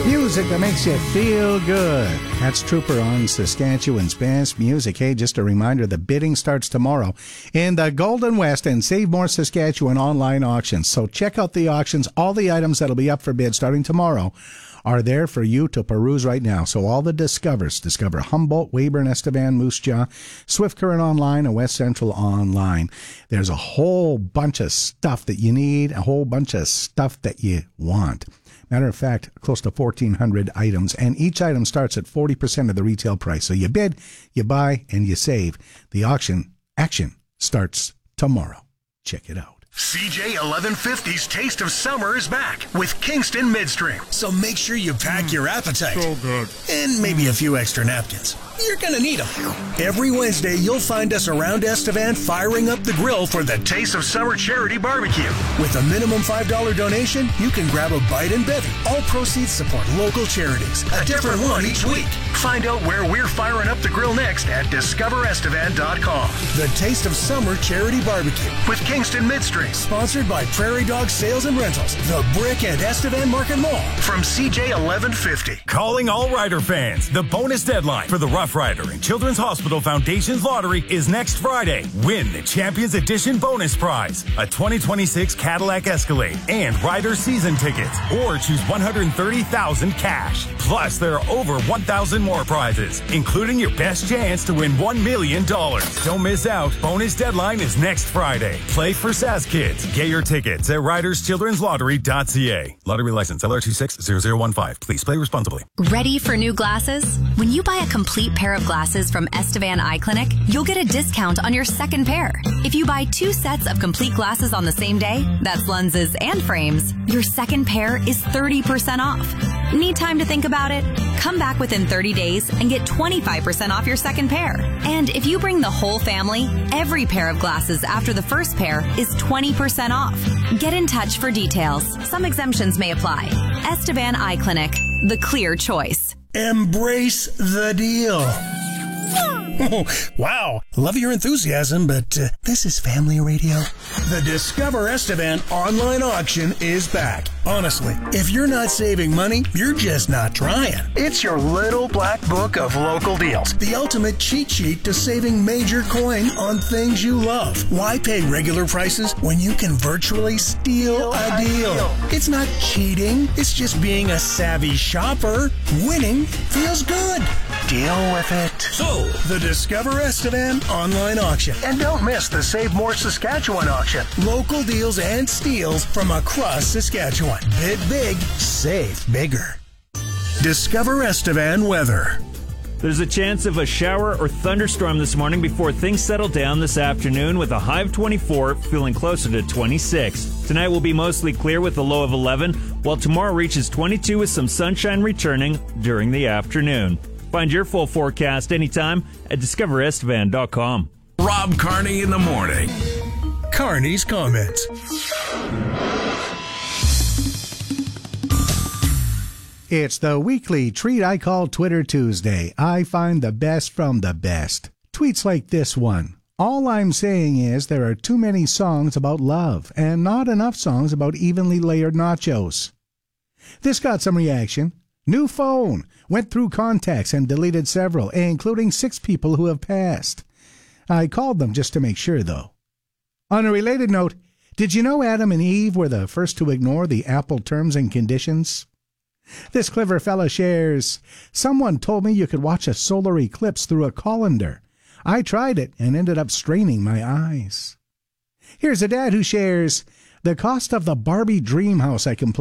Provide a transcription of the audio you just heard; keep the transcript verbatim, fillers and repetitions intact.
Music that makes you feel good. That's Trooper on Saskatchewan's best music. Hey, just a reminder, the bidding starts tomorrow in the Golden West and Save More Saskatchewan online auctions. So check out the auctions. All the items that'll be up for bid starting tomorrow are there for you to peruse right now. So all the Discovers, Discover Humboldt, Weyburn, Estevan, Moose Jaw, Swift Current Online, and West Central Online. There's a whole bunch of stuff that you need, a whole bunch of stuff that you want. Matter of fact, close to fourteen hundred items, and each item starts at forty percent of the retail price. So you bid, you buy, and you save. The auction action starts tomorrow. Check it out. C J eleven fifty's Taste of Summer is back with Kingston Midstream. So make sure you pack your appetite. So good. And maybe a few extra napkins. You're going to need them. Every Wednesday, you'll find us around Estevan firing up the grill for the Taste of Summer Charity Barbecue. With a minimum five dollars donation, you can grab a bite and bevy. All proceeds support local charities. A different one each week. Find out where we're firing up the grill next at discover estevan dot com. The Taste of Summer Charity Barbecue with Kingston Midstream. Sponsored by Prairie Dog Sales and Rentals, the Brick and Estevan Market Mall. From C J eleven fifty. Calling all Rider fans. The bonus deadline for the Rough Rider and Children's Hospital Foundation's lottery is next Friday. Win the Champions Edition bonus prize, a twenty twenty-six Cadillac Escalade and Rider season tickets, or choose one hundred thirty thousand dollars cash. Plus, there are over one thousand more prizes, including your best chance to win one million dollars. Don't miss out. Bonus deadline is next Friday. Play for Saz Kids. Get your tickets at riders children's lottery dot c a. Lottery license L R two six zero zero one five. Please play responsibly. Ready for new glasses? When you buy a complete pair of glasses from Estevan Eye Clinic, you'll get a discount on your second pair. If you buy two sets of complete glasses on the same day, that's lenses and frames, your second pair is thirty percent off. Need time to think about it? Come back within thirty days and get twenty-five percent off your second pair. And if you bring the whole family, every pair of glasses after the first pair is twenty percent off. Get in touch for details. Some exemptions may apply. Estevan Eye Clinic, the clear choice. Embrace the deal. Oh, wow. Love your enthusiasm, but uh, this is family radio. The Discover Estevan online auction is back. Honestly, if you're not saving money, you're just not trying. It's your little black book of local deals. The ultimate cheat sheet to saving major coin on things you love. Why pay regular prices when you can virtually steal a deal? It's not cheating. It's just being a savvy shopper. Winning feels good. Deal with it. So, the Discover Estevan online auction. And don't miss the Save More Saskatchewan auction. Local deals and steals from across Saskatchewan. Bid big, save bigger. Discover Estevan weather. There's a chance of a shower or thunderstorm this morning before things settle down this afternoon with a high of twenty-four, feeling closer to twenty-six. Tonight will be mostly clear with a low of eleven, while tomorrow reaches twenty-two with some sunshine returning during the afternoon. Find your full forecast anytime at discover estevan dot com. Rob Carney in the morning. Carney's comments. It's the weekly treat I call Twitter Tuesday. I find the best from the best. Tweets like this one. All I'm saying is there are too many songs about love and not enough songs about evenly layered nachos. This got some reaction. New phone. Went through contacts and deleted several, including six people who have passed. I called them just to make sure, though. On a related note, did you know Adam and Eve were the first to ignore the Apple terms and conditions? This clever fella shares, someone told me you could watch a solar eclipse through a colander. I tried it and ended up straining my eyes. Here's a dad who shares, the cost of the Barbie dream house I can play